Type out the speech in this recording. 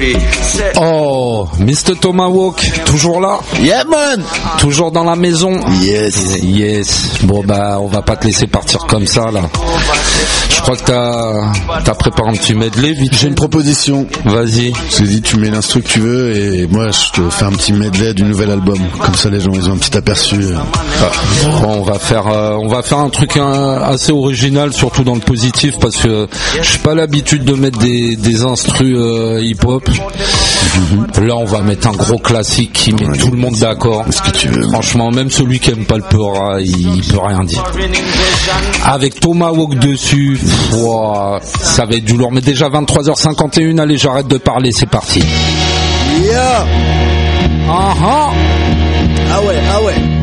Oh, Mr. Tomahawk, toujours là? Yeah man. Toujours dans la maison? Yes. Bon bah on va pas te laisser partir comme ça là. Je crois que t'as préparé un petit medley vite. J'ai une proposition. Vas-y. Je t'ai dit tu mets l'instru que tu veux et moi je te fais un petit medley du nouvel album. Comme ça les gens ils ont un petit aperçu. Bon, on va faire un truc assez original, surtout dans le positif, parce que je suis pas l'habitude de mettre des instrus hip-hop. Là, on va mettre un gros classique qui met tout le monde d'accord. Ce que tu veux. Franchement, même celui qui aime pas le peur, il peut rien dire. Avec Tomahawk dessus, ça va être du lourd. Mais déjà 23h51, allez, j'arrête de parler, c'est parti. Yeah. Ah ouais.